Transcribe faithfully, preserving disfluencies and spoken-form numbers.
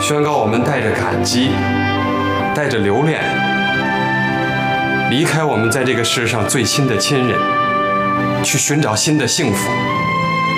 宣告我们带着感激，带着留恋，离开我们在这个世上最亲的亲人，去寻找新的幸福。